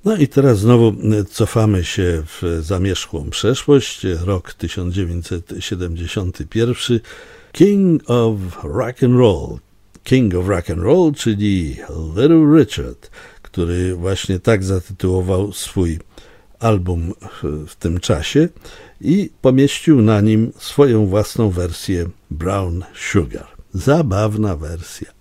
No i teraz znowu cofamy się w zamierzchłą przeszłość, rok 1971. King of Rock and Roll. King of Rock and Roll, czyli Little Richard, który właśnie tak zatytułował swój album w tym czasie i pomieścił na nim swoją własną wersję Brown Sugar. Zabawna wersja.